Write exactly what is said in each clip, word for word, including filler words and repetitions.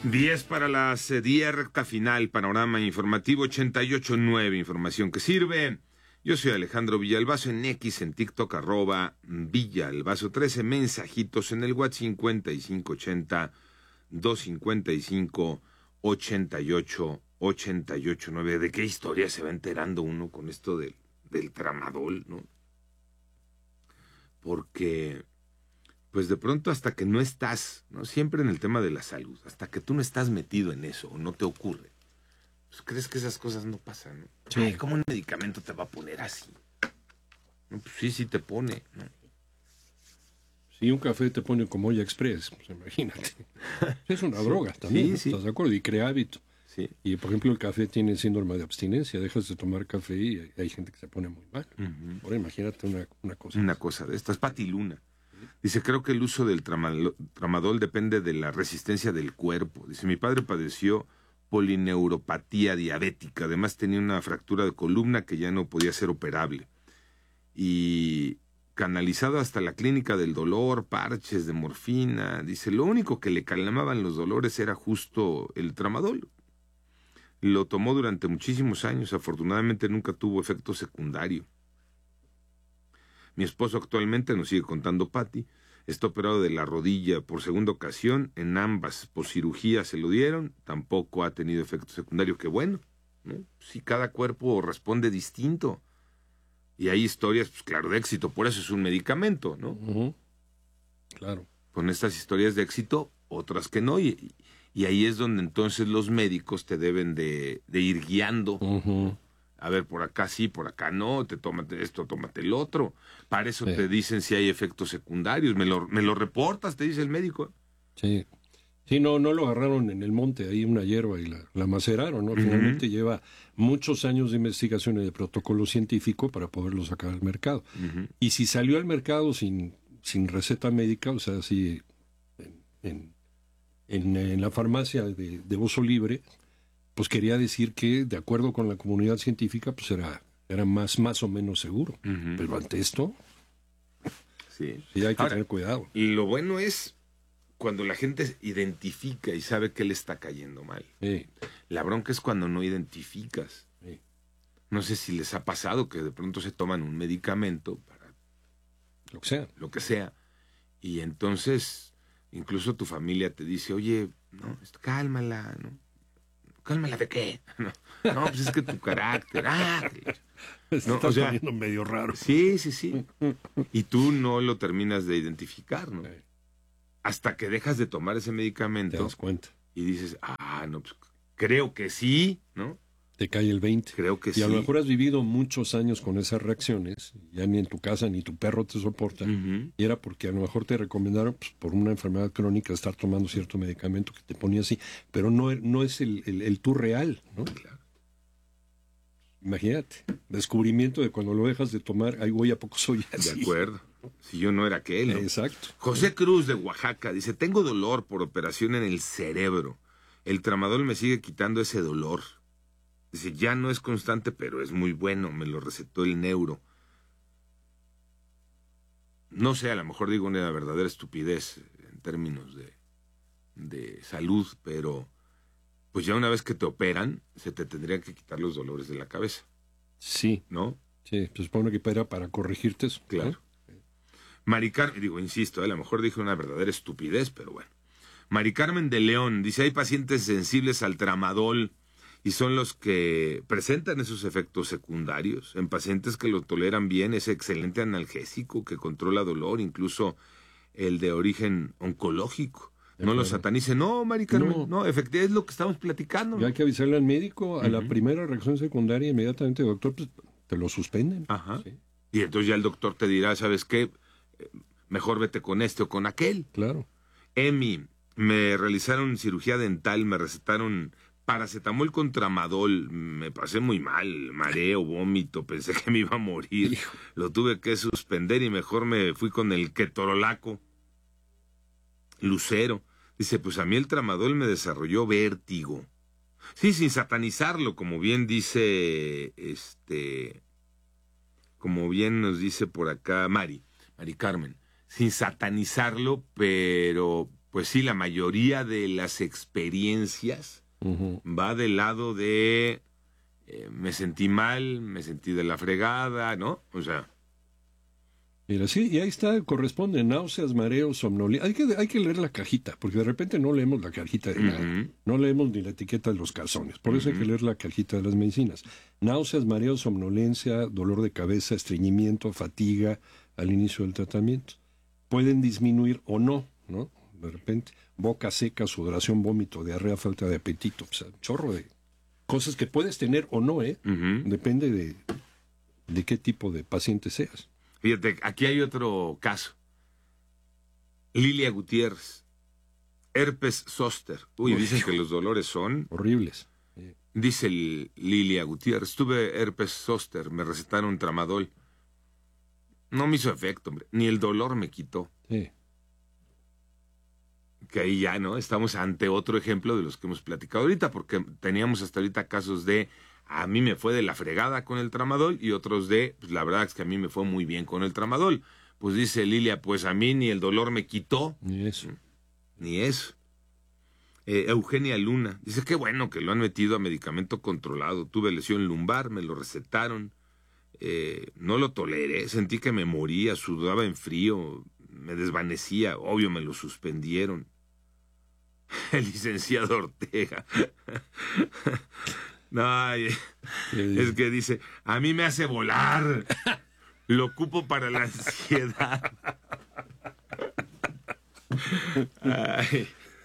diez para las diez, recta final, panorama informativo ochenta y ocho punto nueve, información que sirve. Yo soy Alejandro Villalbazo, en X, en TikTok, arroba Villalbazo trece, mensajitos en el WhatsApp cincuenta y cinco ochenta, doscientos cincuenta y cinco, ochenta y ocho, ochenta y ocho nueve. ¿De qué historia se va enterando uno con esto del, del tramadol, no? Porque, pues de pronto hasta que no estás, ¿no? Siempre en el tema de la salud, hasta que tú no estás metido en eso, o no te ocurre, pues crees que esas cosas no pasan, ¿no? Sí. Ay, ¿cómo un medicamento te va a poner así? No, pues sí, sí te pone, ¿no? Si un café te pone como olla express, pues imagínate. Es una sí, droga también, sí, ¿no? Sí. ¿Estás de acuerdo? Y crea hábito. Sí. Y por ejemplo el café tiene síndrome de abstinencia, dejas de tomar café y hay, hay gente que se pone muy mal. Uh-huh. Ahora imagínate una, una cosa. Una cosa de estas, Pati Luna. Dice, creo que el uso del tramadol, tramadol depende de la resistencia del cuerpo. Dice, mi padre padeció polineuropatía diabética, además tenía una fractura de columna que ya no podía ser operable. Y canalizado hasta la clínica del dolor, parches de morfina. Dice, lo único que le calmaban los dolores era justo el tramadol. Lo tomó durante muchísimos años, afortunadamente nunca tuvo efecto secundario. Mi esposo actualmente, nos sigue contando Pati, está operado de la rodilla por segunda ocasión, en ambas por cirugía se lo dieron, tampoco ha tenido efecto secundario, qué bueno, ¿no? Si cada cuerpo responde distinto. Y hay historias, pues claro, de éxito, por eso es un medicamento, ¿no? Uh-huh. Claro. Con estas historias de éxito, otras que no, y, y ahí es donde entonces los médicos te deben de, de ir guiando. Uh-huh. A ver, por acá sí, por acá no, te tómate esto, tómate el otro. Para eso sí. Te dicen si hay efectos secundarios, me lo, me lo reportas, te dice el médico. Sí, sí, no, no lo agarraron en el monte, ahí una hierba y la, la maceraron, ¿no? Uh-huh. Finalmente lleva muchos años de investigación y de protocolo científico para poderlo sacar al mercado. Uh-huh. Y si salió al mercado sin, sin receta médica, o sea, así en, en, en, en la farmacia de, de uso libre, pues quería decir que, de acuerdo con la comunidad científica, pues era, era más, más o menos seguro. Uh-huh. Pero ante esto, sí, sí hay que Ahora, tener cuidado. Y lo bueno es cuando la gente identifica y sabe que le está cayendo mal. Sí. La bronca es cuando no identificas. Sí. No sé si les ha pasado que de pronto se toman un medicamento para lo que sea. Lo que sea. Y entonces, incluso tu familia te dice, oye, no, cálmala, ¿no? ¿Cálmala de qué? No, no, pues es que tu carácter. Ah, no, está o sea, poniendo medio raro. Sí, sí, sí. Y tú no lo terminas de identificar, ¿no? Sí. Hasta que dejas de tomar ese medicamento. Te das cuenta. Y dices, ah, no, pues creo que sí, ¿no? Te cae el veinte. Creo que y sí. Y a lo mejor has vivido muchos años con esas reacciones, ya ni en tu casa ni tu perro te soporta, uh-huh. Y era porque a lo mejor te recomendaron, pues, por una enfermedad crónica, estar tomando cierto medicamento que te ponía así, pero no, no es el, el, el tú real, ¿no? Claro. Imagínate, descubrimiento de cuando lo dejas de tomar, ay, güey, ¿a poco soy así? De acuerdo, si yo no era aquel, ¿no? Exacto. José Cruz de Oaxaca dice, tengo dolor por operación en el cerebro, el tramadol me sigue quitando ese dolor. Dice, ya no es constante, pero es muy bueno, me lo recetó el neuro. No sé, a lo mejor digo una verdadera estupidez en términos de, de salud, pero pues ya una vez que te operan, se te tendrían que quitar los dolores de la cabeza. Sí. ¿No? Sí, se supone que era para corregirte eso. Claro. ¿No? Mari Carmen, digo, insisto, a lo mejor dije una verdadera estupidez, pero bueno. Mari Carmen de León dice, hay pacientes sensibles al tramadol y son los que presentan esos efectos secundarios. En pacientes que lo toleran bien, es excelente analgésico que controla dolor, incluso el de origen oncológico. De no acuerdo. Lo satanice. No, Mari Carmen, no, no, efectivamente es lo que estamos platicando. Ya hay que avisarle al médico, a uh-huh. la primera reacción secundaria, inmediatamente, doctor, pues te lo suspenden. Ajá. Sí. Y entonces ya el doctor te dirá, ¿sabes qué? Mejor vete con este o con aquel. Claro. Emi, me realizaron cirugía dental, me recetaron paracetamol con tramadol, me pasé muy mal, mareo, vómito, pensé que me iba a morir. Hijo. Lo tuve que suspender y mejor me fui con el ketorolaco. Lucero dice, pues a mí el tramadol me desarrolló vértigo. Sí, sin satanizarlo, como bien dice, este, como bien nos dice por acá Mari, Mari Carmen, sin satanizarlo, pero pues sí, la mayoría de las experiencias uh-huh. va del lado de eh, me sentí mal, me sentí de la fregada, ¿no? O sea... Mira, sí, y ahí está, corresponde, náuseas, mareos, somnolencia. Hay que, hay que leer la cajita, porque de repente no leemos la cajita de uh-huh. nada. No leemos ni la etiqueta de los calzones. Por uh-huh. eso hay que leer la cajita de las medicinas. Náuseas, mareos, somnolencia, dolor de cabeza, estreñimiento, fatiga al inicio del tratamiento. Pueden disminuir o no, ¿no? De repente, boca seca, sudoración, vómito, diarrea, falta de apetito. O sea, chorro de cosas que puedes tener o no, ¿eh? Uh-huh. Depende de, de qué tipo de paciente seas. Fíjate, aquí hay otro caso. Lilia Gutiérrez, herpes zóster. Uy, Uy dicen que los dolores son... horribles. Sí. Dice el Lilia Gutiérrez, tuve herpes zóster, me recetaron tramadol. No me hizo efecto, hombre, ni el dolor me quitó. Sí. Que ahí ya, ¿no? Estamos ante otro ejemplo de los que hemos platicado ahorita, porque teníamos hasta ahorita casos de... a mí me fue de la fregada con el tramadol y otros de, pues la verdad es que a mí me fue muy bien con el tramadol. Pues dice Lilia, pues a mí ni el dolor me quitó. Ni eso. Ni eso. Eh, Eugenia Luna, dice, qué bueno que lo han metido a medicamento controlado. Tuve lesión lumbar, me lo recetaron. Eh, no lo toleré, sentí que me moría, sudaba en frío, me desvanecía. Obvio me lo suspendieron. El licenciado Ortega... No, es que dice, a mí me hace volar, lo ocupo para la ansiedad. Ay.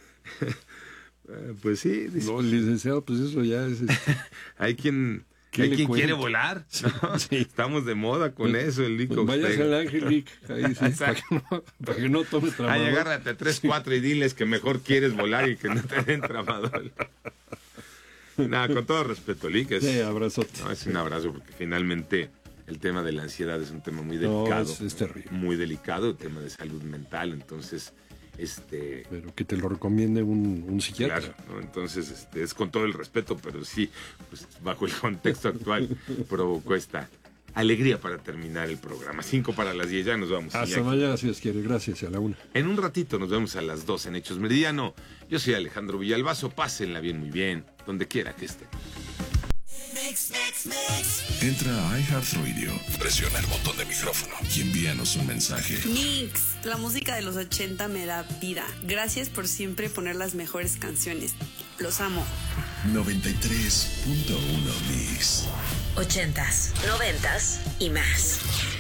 Pues sí. Dice, no, licenciado, pues eso ya es... hay quien, hay quien quiere volar, ¿no? Sí. Estamos de moda con pues, eso, el Lic. Pues vayas al Ángel Lic, ahí sí, para que no, para que no tomes tramadol. Ay, agárrate a tres, cuatro y diles que mejor quieres volar y que no te den tramadol. Nada, con todo respeto, Lic. Es, sí, abrazote. No, es un abrazo porque finalmente el tema de la ansiedad es un tema muy delicado. No, es, es terrible. Muy delicado, el tema de salud mental, entonces... este Pero que te lo recomiende un, un psiquiatra. Claro, ¿no? Entonces este, es con todo el respeto, pero sí, pues, bajo el contexto actual provocó esta alegría para terminar el programa. Cinco para las diez, ya nos vamos. Hasta mañana, si es quiere. Gracias, a la una. En un ratito nos vemos a las dos en Hechos Meridiano. Yo soy Alejandro Villalbazo, pásenla bien, muy bien, donde quiera que estén. Mix, mix, mix. Entra a iHeartRadio, presiona el botón de micrófono y envíanos un mensaje. Mix, la música de los ochenta me da vida. Gracias por siempre poner las mejores canciones. Los amo. noventa y tres punto uno Mix. Ochentas, noventas y más.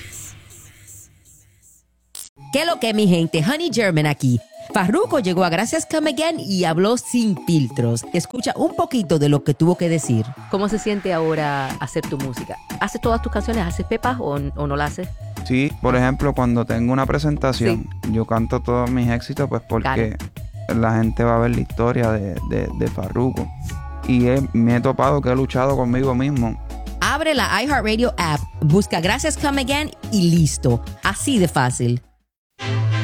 ¿Qué lo que, mi gente? Honey German aquí. Farruko llegó a Gracias Come Again y habló sin filtros. Escucha un poquito de lo que tuvo que decir. ¿Cómo se siente ahora hacer tu música? ¿Haces todas tus canciones? ¿Haces pepas o, o no las haces? Sí, por ejemplo, cuando tengo una presentación, sí. yo canto todos mis éxitos pues porque claro. la gente va a ver la historia de, de, de Farruko. Y he, me he topado que he luchado conmigo mismo. Abre la iHeartRadio app, busca Gracias Come Again y listo. Así de fácil.